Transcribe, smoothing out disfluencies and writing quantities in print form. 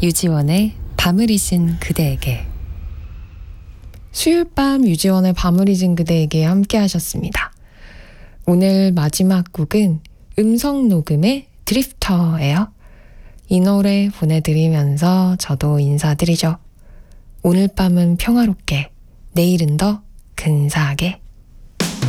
유지원의 밤을 잊은 그대에게. 수요일 밤 유지원의 밤을 잊은 그대에게 함께 하셨습니다. 오늘 마지막 곡은 음성 녹음의 드리프터예요. 이 노래 보내드리면서 저도 인사드리죠. 오늘 밤은 평화롭게, 내일은 더 근사하게.